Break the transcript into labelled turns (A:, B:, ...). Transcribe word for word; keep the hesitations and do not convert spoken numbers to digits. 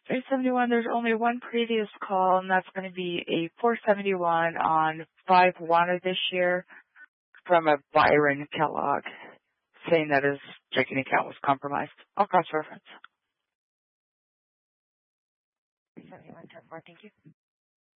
A: three seventy-one, there's only one previous call, and that's going to be a four seventy-one on five one of this year from a Byron Kellogg saying that his checking account was compromised. I'll cross-reference.
B: three seventy-one, ten four, thank you.